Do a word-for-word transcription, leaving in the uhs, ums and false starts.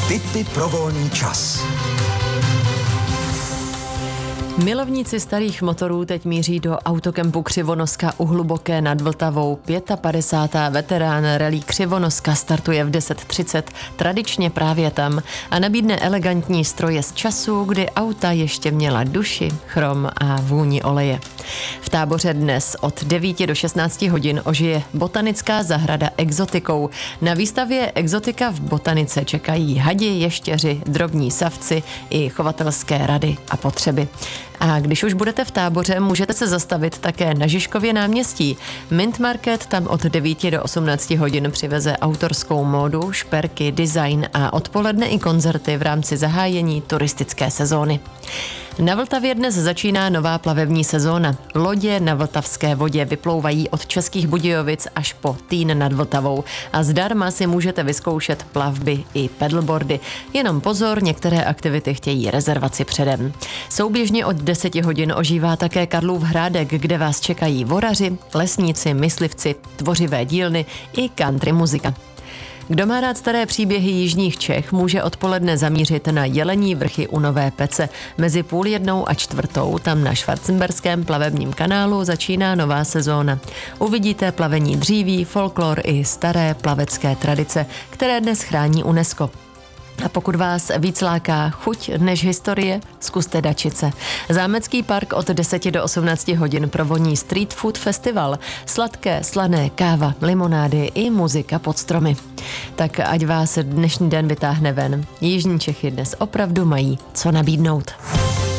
Tipy pro volný čas. Milovníci starých motorů teď míří do autokempu Křivonoska u Hluboké nad Vltavou. padesátá pátá veterán rally Křivonoska startuje v deset třicet, tradičně právě tam, a nabídne elegantní stroje z času, kdy auta ještě měla duši, chrom a vůni oleje. V táboře dnes od devíti do šestnácti hodin ožije botanická zahrada exotikou. Na výstavě Exotika v botanice čekají hadi, ještěři, drobní savci i chovatelské rady a potřeby. A když už budete v táboře, můžete se zastavit také na Žižkově náměstí. Mint Market tam od devíti do osmnácti hodin přiveze autorskou módu, šperky, design a odpoledne i koncerty v rámci zahájení turistické sezóny. Na Vltavě dnes začíná nová plavební sezóna. Lodě na vltavské vodě vyplouvají od Českých Budějovic až po Týn nad Vltavou a zdarma si můžete vyzkoušet plavby i pedalboardy. Jenom pozor, některé aktivity chtějí rezervaci předem. Souběžně od deseti hodin ožívá také Karlův Hrádek, kde vás čekají voraři, lesníci, myslivci, tvořivé dílny i country muzika. Kdo má rád staré příběhy jižních Čech, může odpoledne zamířit na Jelení vrchy u Nové Pece. Mezi půl jednou a čtvrtou tam na Schwarzenberském plavebním kanálu začíná nová sezóna. Uvidíte plavení dříví, folklor i staré plavecké tradice, které dnes chrání UNESCO. A pokud vás víc láká chuť než historie, zkuste Dačice. Zámecký park od deseti do osmnácti hodin provoní Street Food Festival. Sladké, slané, káva, limonády i muzika pod stromy. Tak ať vás dnešní den vytáhne ven. Jižní Čechy dnes opravdu mají co nabídnout.